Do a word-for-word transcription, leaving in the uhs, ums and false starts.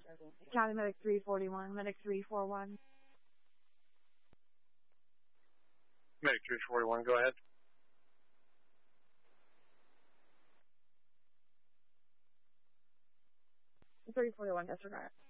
County Medic three forty-one, Medic three forty-one. Medic three forty-one, go ahead. three forty-one, disregard.